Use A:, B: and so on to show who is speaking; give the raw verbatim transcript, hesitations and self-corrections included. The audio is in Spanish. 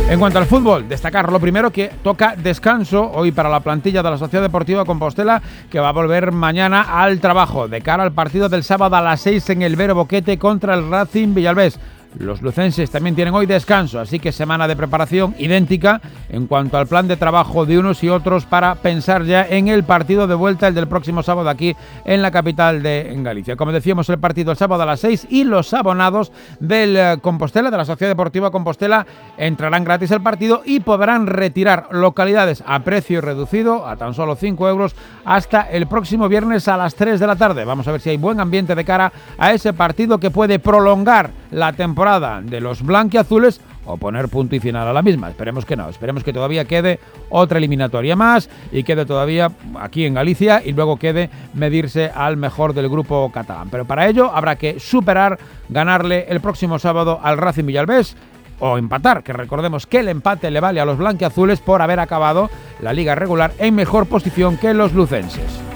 A: En cuanto al fútbol, destacar lo primero que toca descanso hoy para la plantilla de la Sociedad Deportiva Compostela, que va a volver mañana al trabajo de cara al partido del sábado a las seis en el Vero Boquete contra el Racing Villalbés. Los lucenses también tienen hoy descanso, así que semana de preparación idéntica en cuanto al plan de trabajo de unos y otros para pensar ya en el partido de vuelta, el del próximo sábado aquí en la capital de en Galicia. Como decíamos, el partido el sábado a las seis y los abonados del Compostela, de la Sociedad Deportiva Compostela, entrarán gratis al partido y podrán retirar localidades a precio reducido, a tan solo cinco euros, hasta el próximo viernes a las tres de la tarde. Vamos a ver si hay buen ambiente de cara a ese partido que puede prolongar la temporada de los blanquiazules o poner punto y final a la misma. Esperemos que no, esperemos que todavía quede otra eliminatoria más y quede todavía aquí en Galicia y luego quede medirse al mejor del grupo catalán. Pero para ello habrá que superar, ganarle el próximo sábado al Racing Villalbés o empatar, que recordemos que el empate le vale a los blanquiazules por haber acabado la liga regular en mejor posición que los lucenses.